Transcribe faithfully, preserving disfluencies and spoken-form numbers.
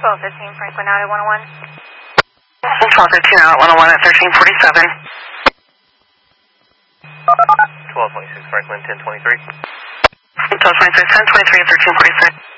twelve fifteen Franklin out at one oh one. twelve fifteen out at one oh one at thirteen forty-seven. twelve twenty-six Franklin, ten twenty-three. twelve twenty-six, ten twenty-three at thirteen forty-six.